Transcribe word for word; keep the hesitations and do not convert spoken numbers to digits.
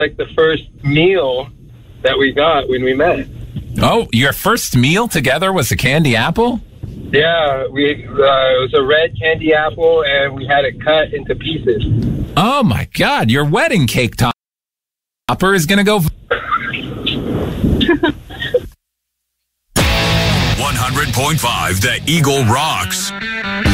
like the first meal that we got when we met. Oh, your first meal together was a candy apple? Yeah, we uh, it was a red candy apple, and we had it cut into pieces. Oh, my God. Your wedding cake topper is going to go... one hundred point five The Eagle rocks.